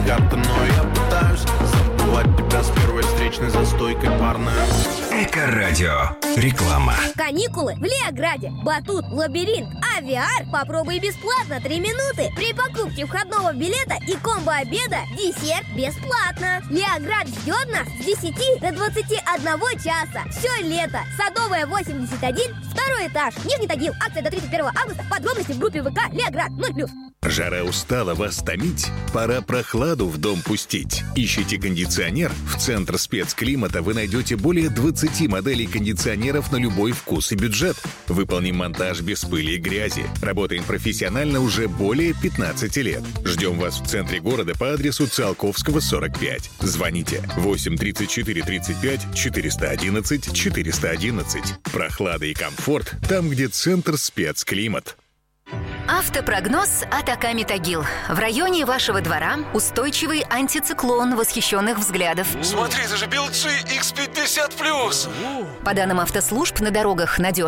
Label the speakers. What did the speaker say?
Speaker 1: карта, но я пытаюсь забывать тебя с первой встречной за стойкой барная.
Speaker 2: Эко-радио. Реклама.
Speaker 3: Каникулы в Леограде. Батут, лабиринт, VR. Попробуй бесплатно 3 минуты. При покупке входного билета и комбо-обеда десерт бесплатно. Леоград ждет нас с 10 до 21 часа. Все лето. Садовая 81, второй этаж. Нижний Тагил. Акция до 31 августа. Подробности в группе ВК Леоград 0+.
Speaker 4: Жара устала вас томить? Пора прохладу в дом пустить. Ищите кондиционер? В Центр спецклимата вы найдете более 20 моделей кондиционеров на любой вкус и бюджет. Выполним монтаж без пыли и грязи. Работаем профессионально уже более 15 лет. Ждем вас в центре города по адресу Циолковского, 45. Звоните 8 34 35 411 411. Прохлада и комфорт там, где Центр спецклимат.
Speaker 5: Автопрогноз от Аками Тагил. В районе вашего двора устойчивый антициклон восхищенных взглядов.
Speaker 6: Смотри, это же Белцы X50+.
Speaker 5: По данным автослужб, на дорогах надежно